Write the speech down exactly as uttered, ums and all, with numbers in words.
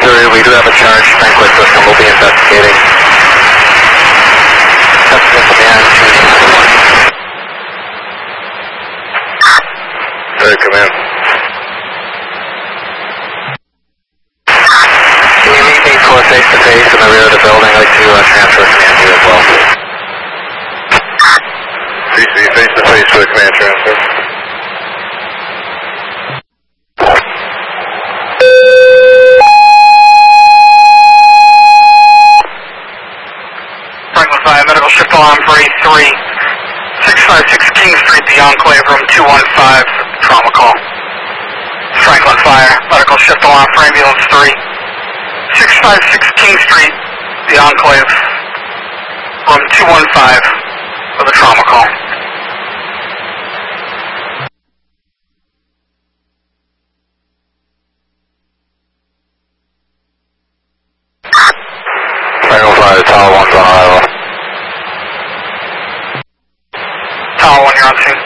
three, we do have a charge sprinkler system. We'll be investigating. Customer command two nine one. Third command. Can you meet me for face to face in the rear of the building? I'd like to uh, transfer command to you as well. C C, face to face for the command transfer. Franklin five, medical ship alarm for A three. six five six King Street, the Enclave, room two one five, trauma call. Franklin Fire, medical shift alarm for ambulance three. six five six King Street, the Enclave, room two one five, for the trauma call. Franklin five, Tower one's on arrival. Tower one, you're on scene.